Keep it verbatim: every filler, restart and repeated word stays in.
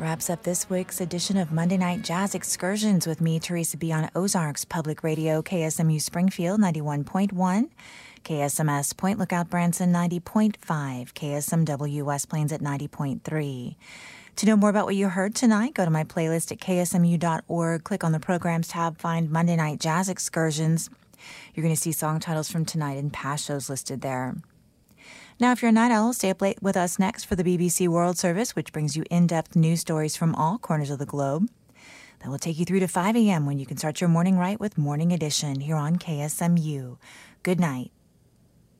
wraps up this week's edition of Monday Night Jazz Excursions with me, Teresa B. on Ozarks Public Radio, K S M U Springfield ninety-one point one, K S M S Point Lookout Branson ninety point five, K S M W West Plains at ninety point three. To know more about what you heard tonight, go to my playlist at K S M U dot org, click on the Programs tab, find Monday Night Jazz Excursions. You're going to see song titles from tonight and past shows listed there. Now, if you're a night owl, stay up late with us next for the B B C World Service, which brings you in-depth news stories from all corners of the globe. That will take you through to five a.m. when you can start your morning right with Morning Edition here on K S M U. Good night.